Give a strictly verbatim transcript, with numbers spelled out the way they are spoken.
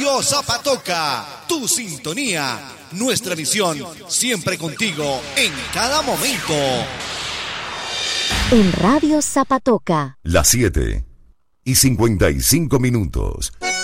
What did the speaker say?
Radio Zapatoca, tu sintonía, nuestra misión, siempre contigo en cada momento. En Radio Zapatoca. Las siete y cincuenta y cinco minutos.